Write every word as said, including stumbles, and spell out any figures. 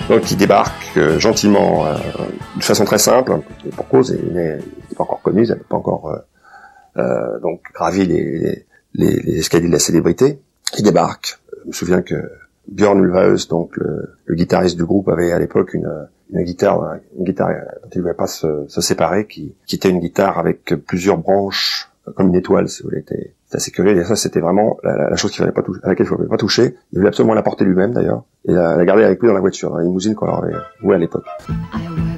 Donc il débarque euh, gentiment, euh, de façon très simple, et pour cause, il n'est pas encore connu, il n'avait pas encore euh, euh, donc gravi les, les, les escaliers de la célébrité. Il débarque. Je me souviens que Björn Ulvaeus, donc le, le guitariste du groupe, avait à l'époque une, une guitare, une guitare dont il ne voulait pas se, se séparer, qui, qui était une guitare avec plusieurs branches, comme une étoile, si vous voulez. C'était assez curieux. Et ça, c'était vraiment la, la chose qu'il fallait pas toucher, à laquelle il ne fallait pas toucher. Il voulait absolument la porter lui-même, d'ailleurs, et la, la garder avec lui dans la voiture, dans la limousine qu'on leur avait louée à l'époque.